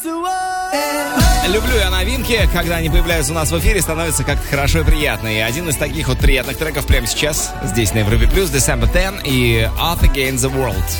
Люблю я новинки, когда они появляются у нас в эфире, становится как-то хорошо и приятно. И один из таких вот приятных треков прямо сейчас, здесь на Европе Плюс, December 10 и Earth Against the World.